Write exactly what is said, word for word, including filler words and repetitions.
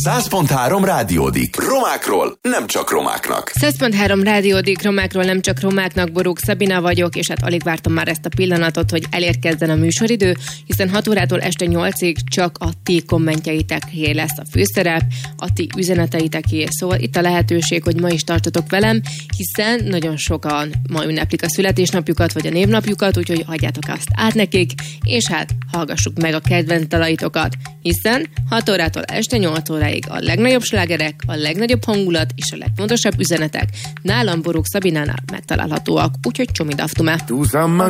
száz pont három Rádiódik. Romákról nem csak romáknak. száz pont három Rádiódik, romákról nem csak romáknak. Borúk Szabina vagyok, és hát alig vártam már ezt a pillanatot, hogy elérkezzen a műsoridő, hiszen hat órától este nyolcig csak a ti kommentjeiteké lesz a főszerep, a ti üzeneteiteké. Szóval itt a lehetőség, hogy ma is tartotok velem, hiszen nagyon sokan ma ünneplik a születésnapjukat, vagy a névnapjukat, úgyhogy hagyjátok azt át nekik, és hát hallgassuk meg a kedvenc dalaitokat, hiszen hat órától este nyolc óráig a legnagyobb slágerek, a legnagyobb hangulat és a legfontosabb üzenetek nálam Borúk Szabinánál megtalálhatóak, úgyhogy csomidaftumá.